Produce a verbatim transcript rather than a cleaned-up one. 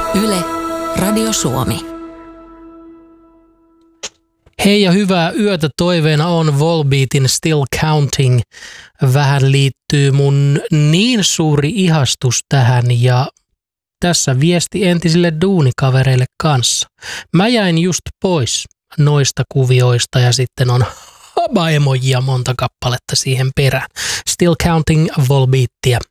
Yle, Radio Suomi. Hei ja hyvää yötä, toiveena on Volbeatin Still Counting. Vähän liittyy mun niin suuri ihastus tähän ja tässä viesti entisille duunikavereille kanssa. Mä jäin just pois noista kuvioista ja sitten on haba-emojia monta kappaletta siihen perään. Still Counting Volbeatia.